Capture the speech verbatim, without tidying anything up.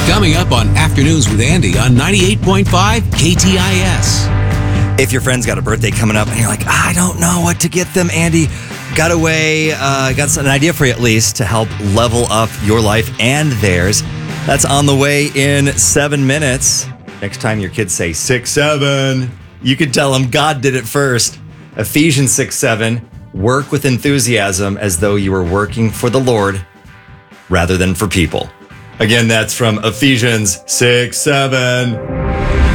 Coming up on Afternoons with Andy on ninety-eight point five K T I S. If your friend's got a birthday coming up and you're like, I don't know what to get them, Andy, got a way, uh, got an idea for you at least to help level up your life and theirs. That's on the way in seven minutes. Next time your kids say six, seven, you can tell them God did it first. Ephesians six, seven, work with enthusiasm as though you were working for the Lord rather than for people. Again, that's from Ephesians six, seven.